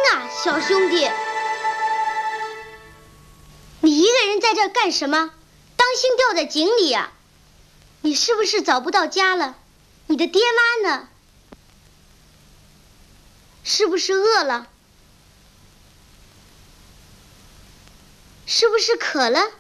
啊，小兄弟！你一个人在这儿干什么？当心掉在井里啊！你是不是找不到家了？你的爹妈呢？是不是饿了？是不是渴了？